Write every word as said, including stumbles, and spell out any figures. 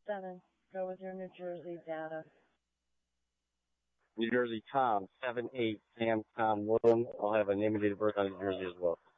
Seven. Go with your New Jersey data. New Jersey Tom, seven eight Sam Tom William. I'll have a name and date of birth on New Jersey as well.